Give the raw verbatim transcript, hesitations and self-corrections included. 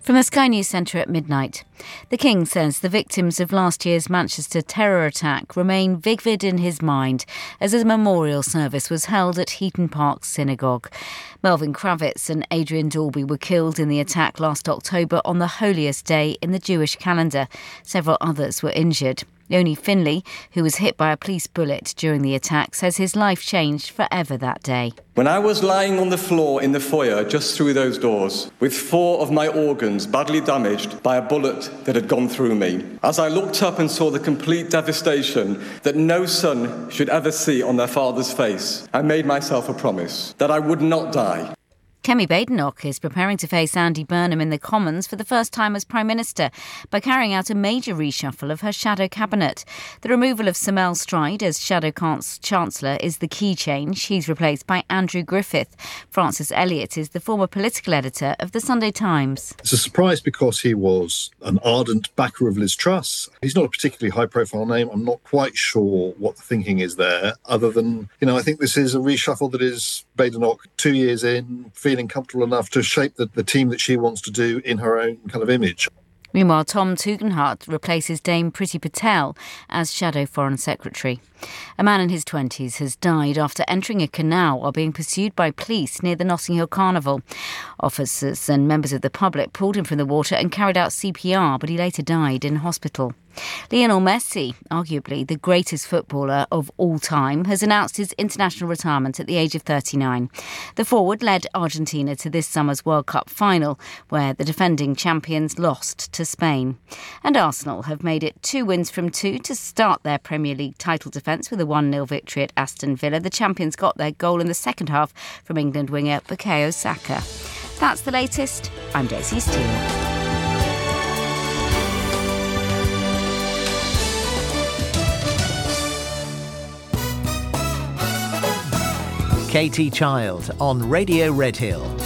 From the Sky News Centre at midnight. The King says the victims of last year's Manchester terror attack remain vivid in his mind as a memorial service was held at Heaton Park Synagogue. Melvyn Kravitz and Adrian Dalby were killed in the attack last October on the holiest day in the Jewish calendar. Several others were injured. Yoni Finley, who was hit by a police bullet during the attack, says his life changed forever that day. When I was lying on the floor in the foyer just through those doors, with four of my organs badly damaged by a bullet that had gone through me, as I looked up and saw the complete devastation that no son should ever see on their father's face, I made myself a promise that I would not die. Kemi Badenoch is preparing to face Andy Burnham in the Commons for the first time as Prime Minister by carrying out a major reshuffle of her shadow cabinet. The removal of Samel Stride as Shadow Chancellor is the key change. He's replaced by Andrew Griffith. Francis Elliott is the former political editor of The Sunday Times. It's a surprise because he was an ardent backer of Liz Truss. He's not a particularly high-profile name. I'm not quite sure what the thinking is there, other than, you know, I think this is a reshuffle that is Badenoch two years in, feeling comfortable enough to shape the, the team that she wants to do in her own kind of image. Meanwhile, Tom Tugendhat replaces Dame Priti Patel as Shadow Foreign Secretary. A man in his twenties has died after entering a canal while being pursued by police near the Notting Hill Carnival. Officers and members of the public pulled him from the water and carried out C P R, but he later died in hospital. Lionel Messi, arguably the greatest footballer of all time, has announced his international retirement at the age of thirty-nine. The forward led Argentina to this summer's World Cup final, where the defending champions lost to Spain. And Arsenal have made it two wins from two to start their Premier League title defence with a one nil victory at Aston Villa. The champions got their goal in the second half from England winger Bukayo Saka. That's the latest. I'm Daisy Steele. Katie Child on Radio Redhill.